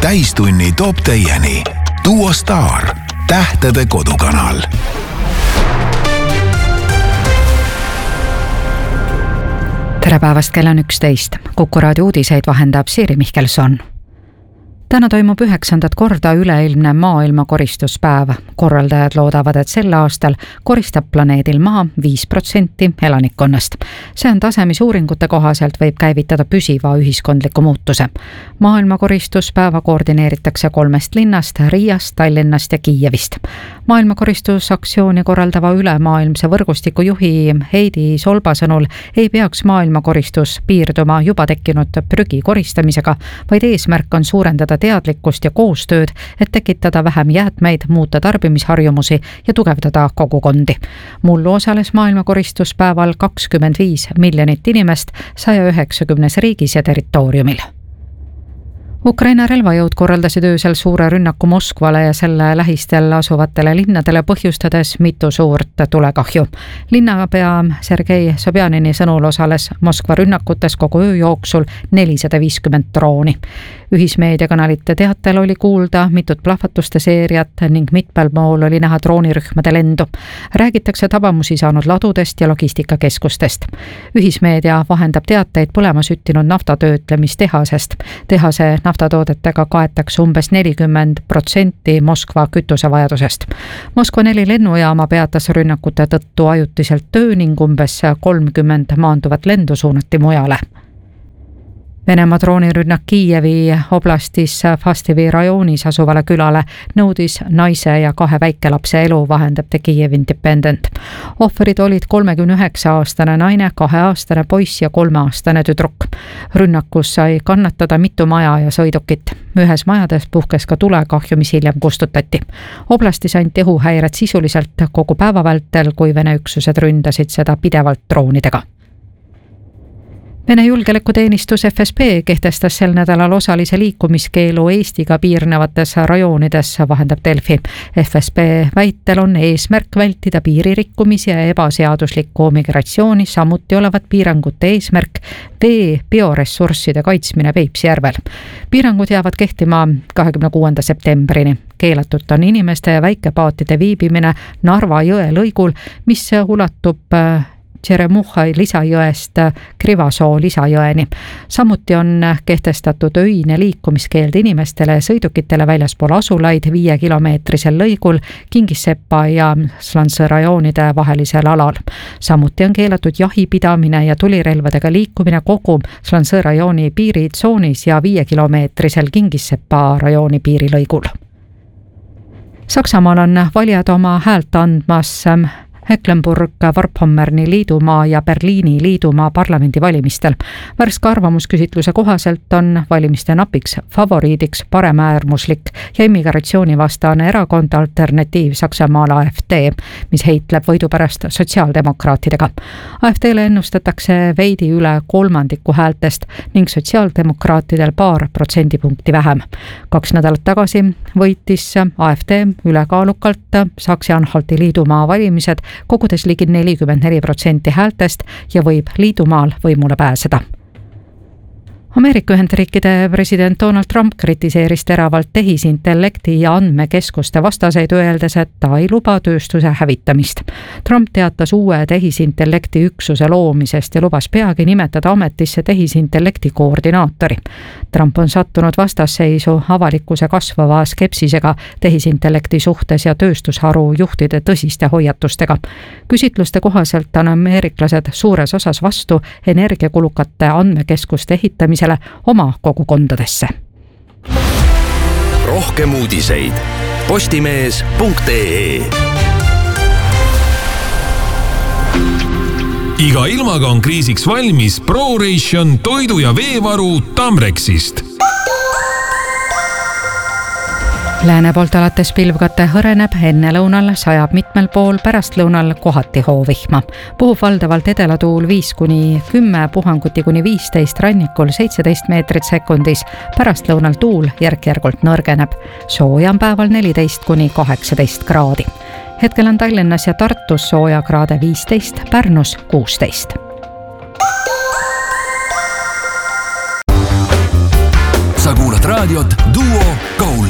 täistunni toob teieni Duo Star, tähtede kodukanal. Tere päevast, kell on 11. Kuku raadio uudiseid vahendab Siiri Mihkelson. Täna toimub 9. korda üleilmne maailmakoristuspäev. Korraldajad loodavad, et sel aastal koristab planeedil Maa 5% elanikkonnast. See on tase, mis uuringute kohaselt võib käivitada püsiva ühiskondliku muutuse. Maailmakoristuspäeva koordineeritakse 3 linnast, Riiast, Tallinnast ja Kiievist. Maailmakoristusaksiooni korraldava ülemaailmse võrgustiku juhi Heidi Solba sõnul ei peaks maailmakoristus piirduma juba tekkinud prügi koristamisega, vaid eesmärk on suurendada teadlikkust ja koostööd, et tekitada vähem jäätmeid, muuta tarbimisharjumusi ja tugevdada kogukondi. Mullu osales maailmakoristuspäeval 25 miljonit inimest 190 riigis ja territooriumil. Ukraina relvajõud korraldasid öösel suure rünnaku Moskvale ja selle lähistel asuvatele linnadele, põhjustades mitu suurt tulekahju. Linnapea Sergei Sobjanini sõnul osales Moskva rünnakutes kogu öö jooksul 450 drooni. Ühismeediakanalite teatel oli kuulda mitut plahvatuste seeriat ning mitmel pool oli näha droonirühmade lendu. Räägitakse tabamusi saanud ladudest ja logistikakeskustest. Ühismeedia vahendab teateid põlema süttinud naftatöötlemistehasest. Tehase naftatoodetega kaetakse umbes 40% Moskva kütusevajadusest. Moskva 4 lennujaama peatas rünnakute tõttu ajutiselt töö ning umbes 30 maanduvat lendu suunati mujale. Venemaa droonirünnak Kiievi oblastis Fastivi rajoonis asuvale külale nõudis naise ja 2 väikelapse elu, vahendab The Kiev Independent. Ohverid olid 39-aastane naine, 2-aastane poiss ja 3-aastane tüdruk. Rünnakus sai kannatada mitu maja ja sõidukit. Ühes majades puhkes ka tulekahju, mis hiljem kustutati. Oblastis anti õhuhäired sisuliselt kogu päeva vältel, kui Vene üksused ründasid seda pidevalt droonidega. Vene julgeolekuteenistus FSB kehtestas sel nädalal osalise liikumiskeelu Eestiga piirnevates rajoonides, vahendab Delfi. FSB väitel on eesmärk vältida piiririkkumisi ja ebaseaduslikku migratsiooni, samuti olevat piirangute eesmärk vee bioressursside kaitsmine Peipsjärvel. Piirangud jäävad kehtima 26. septembrini. Keelatud on inimeste ja väikepaatide viibimine Narva jõe lõigul, mis ulatub Tšeremuhhai lisajõest Krivasoo lisajõeni. Samuti on kehtestatud öine liikumiskeeld inimestele ja sõidukitele väljaspool asulaid 5-kilomeetrisel lõigul Kingissepa ja Slansõ rajoonide vahelisel alal. Samuti on keelatud jahipidamine ja tulirelvadega liikumine kogu Slansõ rajooni piiritsoonis ja 5-kilomeetrisel Kingissepa rajooni piirilõigul. Saksamaal on valijad oma häält andmas Mecklenburg, Vorpommerni liidumaa ja Berliini liidumaa parlamendivalimistel. Värske arvamusküsitluse kohaselt on valimiste napiks favoriidiks paremäärmuslik ja immigratsioonivastane erakond Alternatiiv Saksamaal AfD, mis heitleb võidu pärast sotsiaaldemokraatidega. AfD-le ennustatakse veidi üle 1/3 häältest ning sotsiaaldemokraatidel paar protsendipunkti vähem. 2 nädalat tagasi võitis AfD ülekaalukalt Saksi-Anhalti liidumaa valimised, kogudes ligi 44% häältest ja võib liidumaal võimule pääseda. Ameerika Ühendriikide president Donald Trump kritiseeris teravalt tehisintellekti ja andmekeskuste vastaseid, öeldes, et ta ei luba tööstuse hävitamist. Trump teatas uue tehisintellekti üksuse loomisest ja lubas peagi nimetada ametisse tehisintellekti koordinaatori. Trump on sattunud vastasseisu avalikkuse kasvava skepsisega tehisintellekti suhtes ja tööstusharu juhtide tõsiste hoiatustega. Küsitluste kohaselt on ameeriklased suures osas vastu energiakulukate andmekeskuste ehitamisele oma kogukondadesse. Rohkem uudiseid postimees.ee. Iga ilmaga on kriisiks valmis ProRation toidu- ja veevaru Tamrexist. Lääne poolt alates pilvkate hõreneb, enne lõunal sajab mitmel pool, pärast lõunal kohati hoovihma. Puhub valdavalt edelatuul 5-10, puhanguti kuni 15, rannikul 17 meetrit sekundis, pärast lõunal tuul järk-järgult nõrgeneb. Sooja on päeval 14-18 kraadi. Hetkel on Tallinnas ja Tartus soojakraade 15, Pärnus 16. Sa kuulad raadiot Duo Kaul.